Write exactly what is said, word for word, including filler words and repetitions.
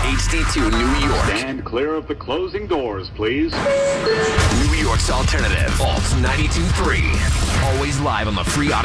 H D two New York. Stand clear of the closing doors, please. New York's alternative. Alt ninety-two point three. Always live on the free Audacy